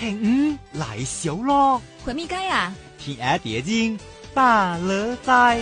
平来小咯， 回咪街啊？ 天下蝶精大乐在。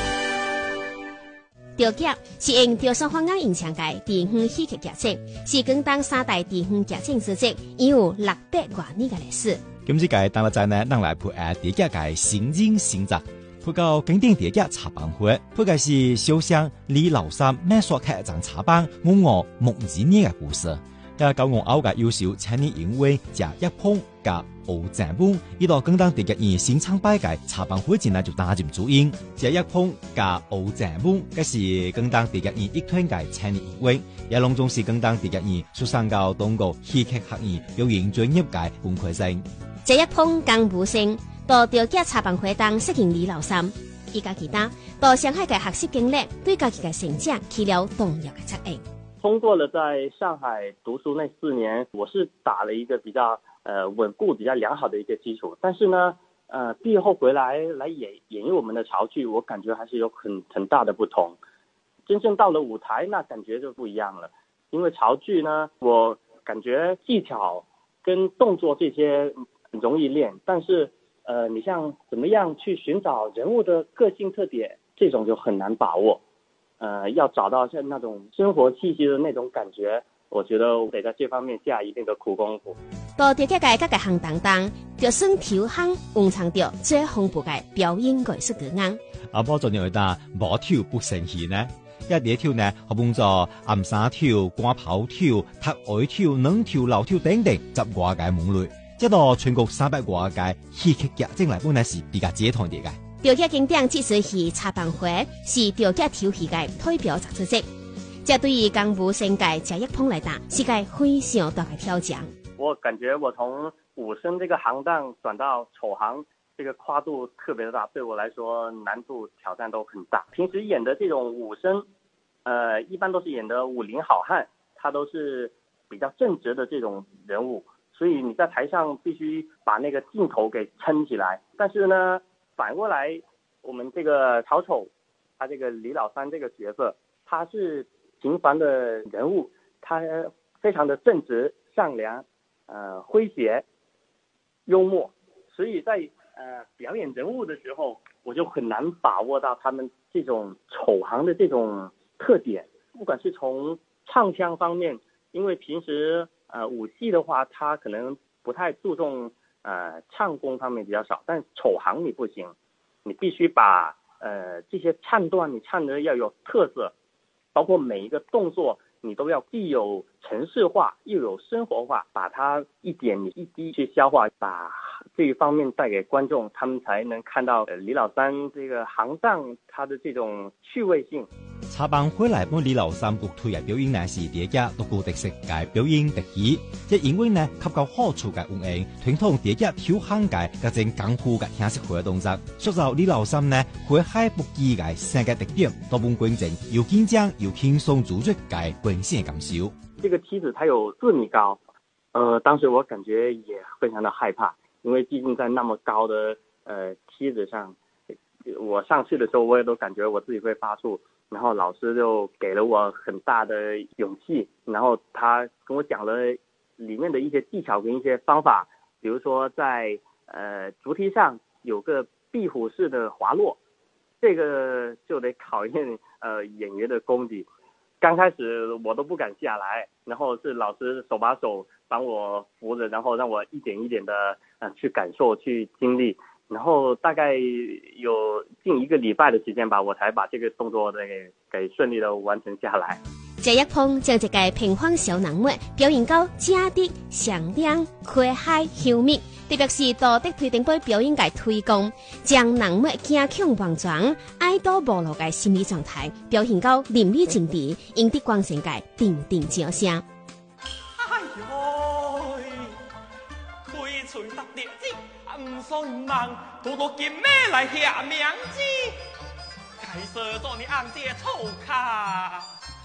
钓夹是用钓上方眼影墙界地方戏剧剧情，是广东三大地方剧情之一，已有600多年嘅历史。 今次界当日在呢，咱来配蝶夹界新人新作，配到经典蝶夹茶班会，配嘅是小香李老三咩所客张茶班我木子呢嘅故事。也教我歐嘅優秀青年演員謝一鵬加歐正邦，呢度廣東第一新唱擺嘅茶班會前呢就擔任主演。謝一鵬加歐正邦，嘅是廣東第一一團嘅青年演員，也隆重是廣東第一出生到東國戲劇學院表演專業嘅本科生。 謝一鵬江武生到釣夾茶班會當適應李老三，伊家其他到上海嘅學習經歷，對家己嘅成長起了重要嘅作用。 通過了在上海讀書那4年，我是打了一個比較穩固、比較良好的一個基礎。但是呢，畢業後回來演繹我們的潮劇，我感覺還是有很大的不同。真正到了舞台，那感覺就不一樣了。因為潮劇呢，我感覺技巧跟動作這些容易練，但是你像怎麼樣去尋找人物的個性特點，這種就很難把握。要找到像那種生活氣息的那種感覺，我覺得我得在這方面下一定的苦功夫。 到釣夾界各個行當當，就算調行完成到最豐富嘅表演藝術個案。 阿波仲有打舞跳不成戲呢，一啲跳呢，可幫助暗沙跳、掛跑跳、踢外跳、能跳、老跳等等10多個門類，即到全國300多個戲劇劇正嚟本來是比較接團啲嘅。 釣夾經典即使是茶班會，是釣夾跳戲嘅代表作之一。這對於江武生界謝一鵬來講，是個非常大嘅挑戰。 我感覺我從武生這個行當轉到丑行，這個跨度特別大，對我來說難度挑戰都很大。平時演的這種武生，一般都是演的武林好漢，他都是比較正直的這種人物，所以你在台上必須把那個鏡頭給撐起來。但是呢，反過來，我們這個曹丑，他這個李老三這個角色，他是平凡的人物，他非常的正直、善良，詼諧、幽默，所以在表演人物的時候，我就很難把握到他們這種丑行的這種特點。不管是從唱腔方面，因為平時武戲的話，他可能不太注重。唱功方面比較少，但丑行你不行，你必須把這些唱段你唱得要有特色，包括每一個動作你都要既有程式化又有生活化，把它一點一滴去消化，把這一方面帶給觀眾，他們才能看到李老三這個行當他的這種趣味性。 茶班會來幫李老三獨推嘅表演呢是疊夾獨具特色嘅表演特技，即因為呢及夠好處嘅運用，傳統疊夾跳行嘅嗰種功夫嘅聽識會嘅動作，塑造李老三呢會喺不羈嘅性格特點，多半觀眾又緊張又輕鬆做出嘅本身感受。 這個梯子它有4米高，當時我感覺也非常的害怕，因為畢竟在那麼高的梯子上，我上去的時候我也都感覺我自己會發怵。然後老師就給了我很大的勇氣，然後他跟我講了裏面的一些技巧跟一些方法，比如說在竹梯上有個壁虎式的滑落，這個就得考驗演員的功底。剛開始我都不敢下來，然後是老師手把手幫我扶着，然後讓我一點一點的去感受去經歷。然後大概有近1個禮拜的時間吧，我才把這個動作給順利的完成下來。 謝一鵬將這個平凡小人物表現到正直、善良、可愛、幽默，特別是到的推定杯表演嘅推廣，將人物堅強莽撞、愛到無路嘅心理狀態表現到淋漓盡致，引得觀眾嘅定定掌聲。 哎呦，開嘴搭碟子。唔信問，到到見咩嚟下名字？介紹咗你啱啲粗卡。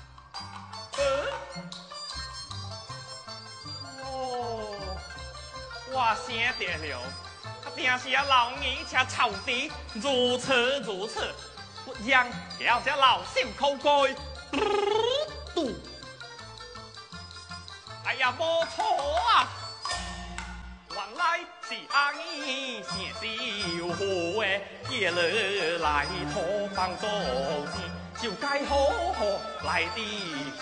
我寫得了，定是老二吃臭地，如此如此，不然要只老心口蓋。哎呀，冇錯啊！ 来是阿姨先小伙诶，夜了来托帮助你，就该好好来的。